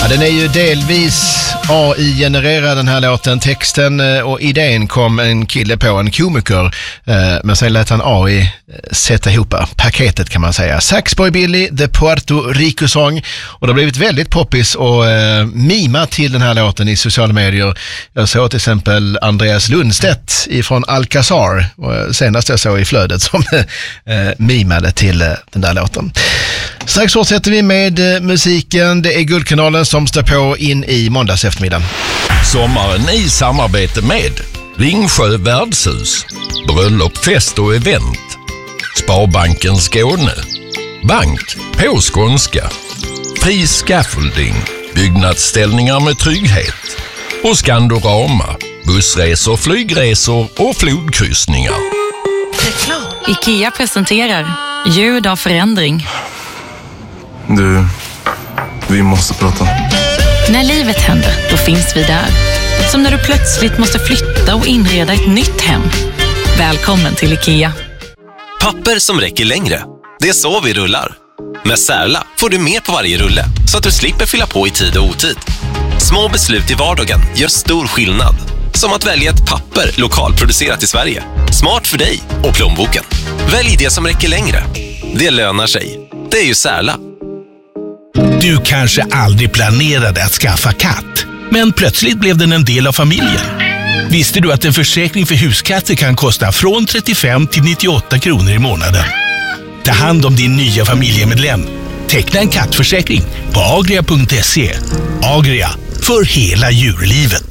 Ja, den är ju delvis AI-genererad den här låten. Texten och idén kom en kille på, en komiker, men sen lät han AI sätta ihop paketet kan man säga. Saxboy Billy, The Puerto Rico-sång, och det har blivit väldigt poppis och mima till den här låten i sociala medier. Jag såg till exempel Andreas Lundstedt ifrån Alcazar, senast jag såg i flödet, som mimade till den där låten. Strax fortsätter vi med musiken. Det är Guldkanalen som står på in i måndags eftermiddag. Sommaren i samarbete med Ringsjö värdshus, bröllop, fest och event, Sparbanken Skåne, bank på skånska, Fri Scaffolding, byggnadsställningar med trygghet och Skandorama, bussresor, flygresor och flodkryssningar. IKEA presenterar ljud av förändring. Du, vi måste prata. När livet händer, då finns vi där. Som när du plötsligt måste flytta och inreda ett nytt hem. Välkommen till IKEA. Papper som räcker längre. Det är så vi rullar. Med Särla får du mer på varje rulle, så att du slipper fylla på i tid och otid. Små beslut i vardagen gör stor skillnad. Som att välja ett papper lokalproducerat i Sverige. Smart för dig och plånboken. Välj det som räcker längre. Det lönar sig. Det är ju Särla. Du kanske aldrig planerade att skaffa katt, men plötsligt blev den en del av familjen. Visste du att en försäkring för huskatter kan kosta från 35 till 98 kronor i månaden? Ta hand om din nya familjemedlem. Teckna en kattförsäkring på agria.se. Agria, för hela djurlivet.